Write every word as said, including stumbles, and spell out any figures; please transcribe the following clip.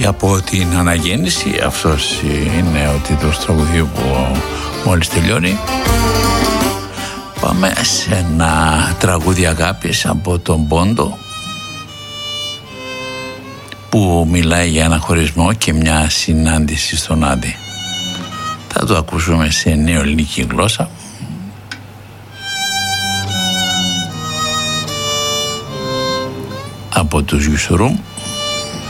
από την αναγέννηση. Αυτός είναι ο τίτλος τραγουδιού που μόλις τελειώνει. Πάμε σε ένα τραγούδι αγάπης από τον Πόντο που μιλάει για ένα χωρισμό και μια συνάντηση στον Άντι. Θα το ακούσουμε σε νεοελληνική γλώσσα. Από τους Γιουσουρούμ.